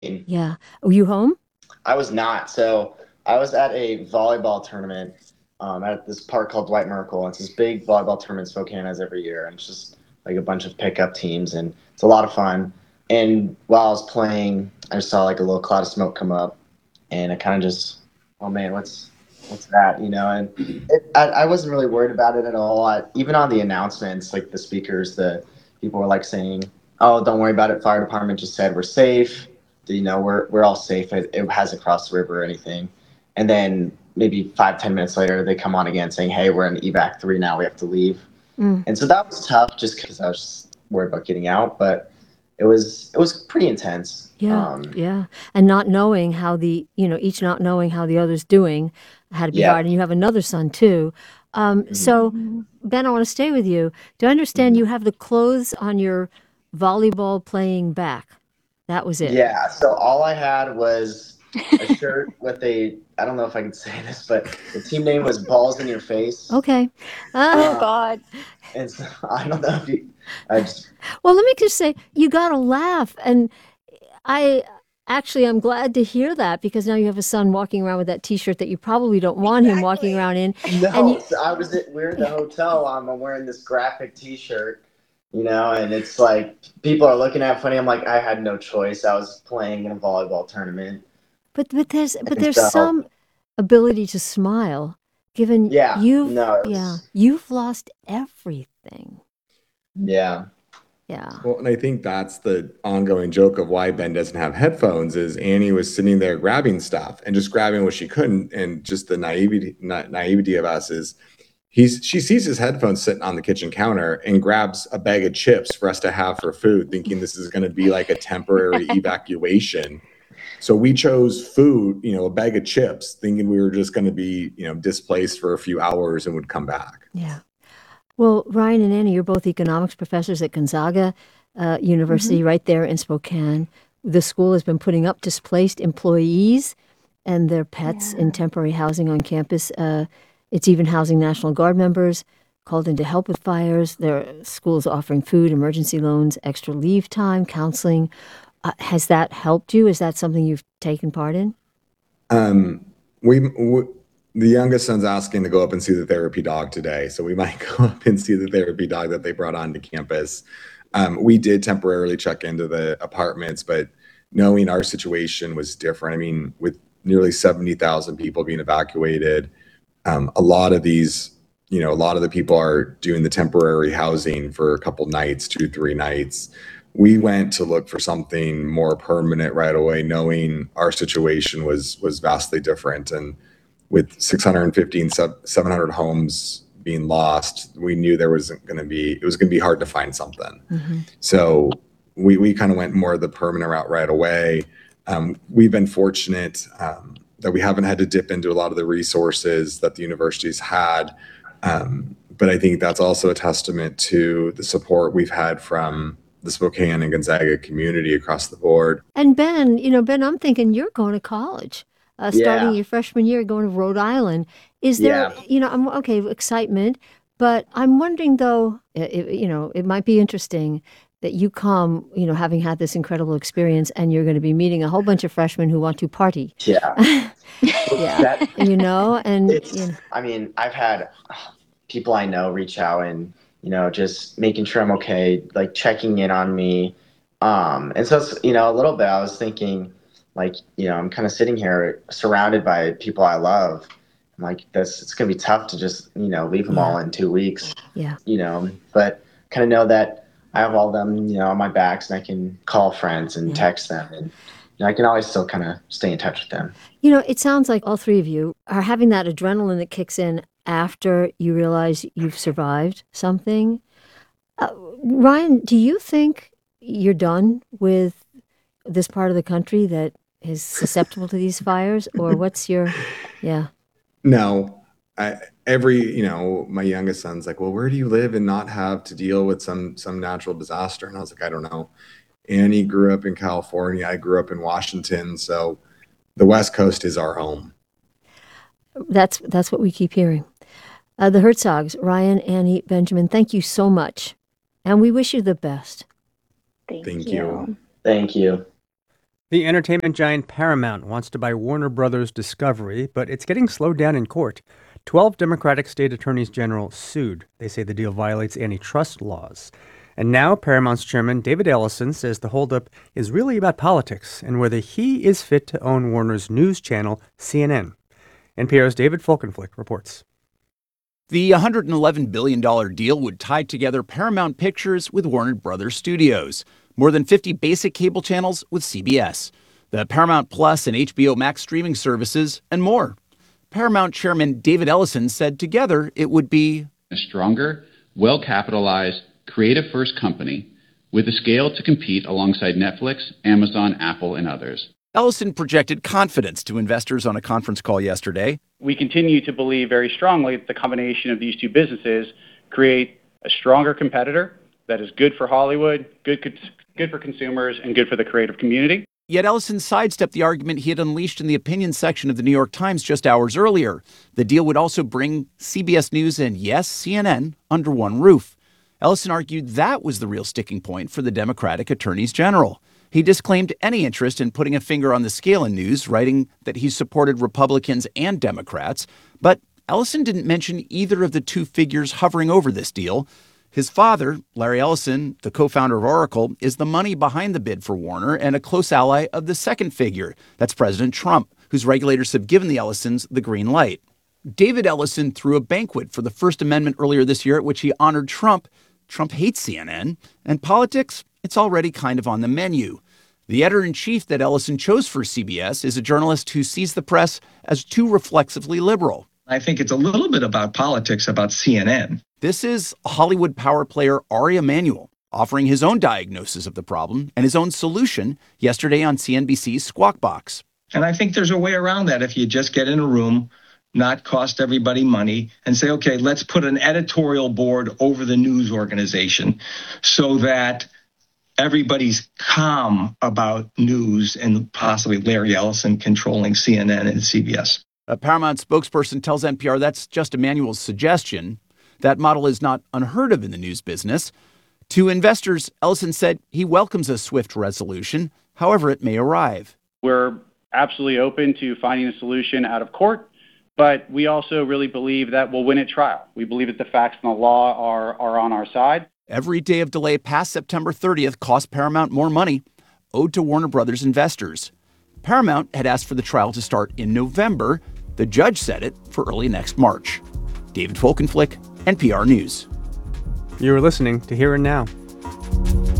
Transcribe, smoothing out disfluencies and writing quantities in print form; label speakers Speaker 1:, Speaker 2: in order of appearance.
Speaker 1: Yeah. Are you home?
Speaker 2: I was not. So I was at a volleyball tournament at this park called Dwight Merkle. It's this big volleyball tournament Spokane has every year, and it's just like a bunch of pickup teams, and it's a lot of fun. And while I was playing, I just saw like a little cloud of smoke come up, and I kind of just, oh man, what's that? And I wasn't really worried about it at all. Even on the announcements, like the speakers, the people were like saying, "Oh, don't worry about it. Fire department just said we're safe. We're all safe. It hasn't crossed the river or anything." And then maybe 5-10 minutes later, they come on again saying, "Hey, we're in evac 3 now. We have to leave."
Speaker 1: Mm.
Speaker 2: And so that was tough, just because I was just worried about getting out. But it was pretty intense.
Speaker 1: Yeah, yeah. And not knowing how each not knowing how the other's doing had to be
Speaker 2: Yeah.
Speaker 1: hard. And you have another son too.
Speaker 2: Mhm.
Speaker 1: So, Ben, I want to stay with you. Do I understand
Speaker 2: Mhm.
Speaker 1: you have the clothes on your volleyball playing back? That was it.
Speaker 2: Yeah, so all I had was a shirt with I don't know if I can say this, but the team name was Balls in Your Face.
Speaker 1: Okay.
Speaker 3: Oh
Speaker 1: Uh,
Speaker 2: Uh,
Speaker 3: God.
Speaker 2: and so I don't know if I just,
Speaker 1: well, let me just say, you got to laugh. And I I'm glad to hear that because now you have a son walking around with that T-shirt that you probably don't want him walking
Speaker 2: exactly.
Speaker 1: around in, and
Speaker 2: No,
Speaker 1: you,
Speaker 2: so we're in the hotel. I'm wearing this graphic T-shirt, and it's like people are looking at funny. I'm like, I had no choice. I was playing in a volleyball tournament,
Speaker 1: but
Speaker 2: and
Speaker 1: there's
Speaker 2: so
Speaker 1: some ability to smile, given
Speaker 2: yeah, no, it was
Speaker 1: you've lost everything.
Speaker 2: yeah,
Speaker 1: Yeah,
Speaker 4: Well, and I think that's the ongoing joke of why Ben doesn't have headphones is Annie was sitting there grabbing stuff and just grabbing what she couldn't. And just the naivety of us is she sees his headphones sitting on the kitchen counter and grabs a bag of chips for us to have for food, thinking this is going to be like a temporary evacuation. So we chose food, a bag of chips, thinking we were just going to be, displaced for a few hours and would come back.
Speaker 1: yeah. Well, Ryan and Annie, you're both economics professors at Gonzaga
Speaker 3: Hmm.
Speaker 1: University, right there in Spokane. The school has been putting up displaced employees and their pets in
Speaker 3: Yeah.
Speaker 1: temporary housing on campus. It's even housing National Guard members called in to help with fires. Their schools offering food, emergency loans, extra leave time, counseling. Has that helped you? Is that something you've taken part in?
Speaker 4: Um, we the youngest son's asking to go up and see the therapy dog today, so we might go up and see the therapy dog that they brought onto campus. We did temporarily check into the apartments, but knowing our situation was different. I mean, with nearly 70,000 people being evacuated, a lot of these, a lot of the people are doing the temporary housing for a couple nights, 2, 3 nights. We went to look for something more permanent right away, knowing our situation was vastly different. And with 615, 700 homes being lost, we knew there wasn't going to be, it was going to be hard to find something.
Speaker 1: Mm-hmm.
Speaker 4: So we kind of went more the permanent route right away. We've been fortunate that we haven't had to dip into a lot of the resources that the universities had. But I think that's also a testament to the support we've had from the Spokane and Gonzaga community across the board.
Speaker 1: And Ben, Ben, I'm thinking you're going to college, starting
Speaker 2: yeah,
Speaker 1: your freshman year, going to Rhode Island. Is there,
Speaker 2: yeah.
Speaker 1: I'm okay, excitement, but I'm wondering though, it might be interesting that you come, having had this incredible experience, and you're going to be meeting a whole bunch of freshmen who want to party.
Speaker 2: Yeah.
Speaker 1: Yeah,
Speaker 2: That
Speaker 1: and
Speaker 2: I mean, I've had people I know reach out and, just making sure I'm okay, like checking in on me. And so it's, a little bit, I was thinking, like, I'm kind of sitting here surrounded by people I love. I'm like, it's going to be tough to just, leave them
Speaker 1: yeah,
Speaker 2: all in 2 weeks,
Speaker 1: yeah.
Speaker 2: but kind of know that I have all them, on my backs, and I can call friends and
Speaker 1: Yeah.
Speaker 2: text them, and, I can always still kind of stay in touch with them.
Speaker 1: It sounds like all three of you are having that adrenaline that kicks in after you realize you've survived something. Uh, Ryan, do you think you're done with this part of the country that is susceptible to these fires, or what's your, yeah,
Speaker 4: No, I, my youngest son's like, well, where do you live and not have to deal with some natural disaster? And I was like, I don't know. Annie grew up in California. I grew up in Washington. So the West Coast is our home.
Speaker 1: that's what we keep hearing. The Herzogs, Ryan, Annie, Benjamin, thank you so much, and we wish you the best.
Speaker 3: Thank
Speaker 4: Thank you.
Speaker 3: you.
Speaker 2: Thank you.
Speaker 3: The entertainment giant Paramount wants to buy Warner Brothers Discovery, but it's getting slowed down in court. 12 Democratic state attorneys general sued. They say the deal violates antitrust laws. And now Paramount's chairman, David Ellison, says the holdup is really about politics and whether he is fit to own Warner's news channel, CNN. NPR's David Folkenflik reports.
Speaker 5: The $111 billion deal would tie together Paramount Pictures with Warner Brothers Studios, more than 50 basic cable channels with CBS, the Paramount Plus and HBO Max streaming services, and more. Paramount chairman David Ellison said together it would be
Speaker 6: a stronger, well-capitalized, creative-first company with the scale to compete alongside Netflix, Amazon, Apple, and others.
Speaker 5: Ellison projected confidence to investors on a conference call yesterday.
Speaker 7: We continue to believe very strongly that the combination of these two businesses create a stronger competitor that is good for Hollywood, good for consumers, and good for the creative community.
Speaker 5: Yet Ellison sidestepped the argument he had unleashed in the opinion section of the New York Times just hours earlier. The deal would also bring CBS News and, yes, CNN under one roof. Ellison argued that was the real sticking point for the Democratic attorneys general. He disclaimed any interest in putting a finger on the scale in news, writing that he supported Republicans and Democrats. But Ellison didn't mention either of the two figures hovering over this deal. His father, Larry Ellison, the co-founder of Oracle, is the money behind the bid for Warner and a close ally of the second figure. That's President Trump, whose regulators have given the Ellisons the green light. David Ellison threw a banquet for the First Amendment earlier this year at which he honored Trump. Trump hates CNN. And politics, it's already kind of on the menu. The editor-in-chief that Ellison chose for CBS is a journalist who sees the press as too reflexively liberal.
Speaker 8: I think it's a little bit about politics, about CNN.
Speaker 5: This is Hollywood power player Ari Emanuel offering his own diagnosis of the problem and his own solution yesterday on CNBC's Squawk Box.
Speaker 8: And I think there's a way around that if you just get in a room, not cost everybody money, and say, okay, let's put an editorial board over the news organization so that everybody's calm about news and possibly Larry Ellison controlling CNN and CBS.
Speaker 5: A Paramount spokesperson tells NPR that's just Emanuel's suggestion. That model is not unheard of in the news business. To investors, Ellison said he welcomes a swift resolution, however it may arrive.
Speaker 7: We're absolutely open to finding a solution out of court, but we also really believe that we'll win at trial. We believe that the facts and the law are on our side.
Speaker 5: Every day of delay past September 30th cost Paramount more money owed to Warner Brothers investors. Paramount had asked for the trial to start in November. The judge set it for early next March. David Folkenflik, NPR News.
Speaker 3: You're listening to Here and Now.